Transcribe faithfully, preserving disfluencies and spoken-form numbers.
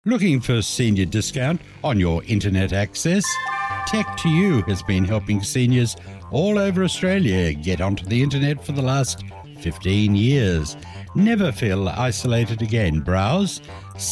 Looking for senior discount on your internet access? Tech to You has been helping seniors all over Australia get onto the internet for the last fifteen years. Never feel isolated again. Browse,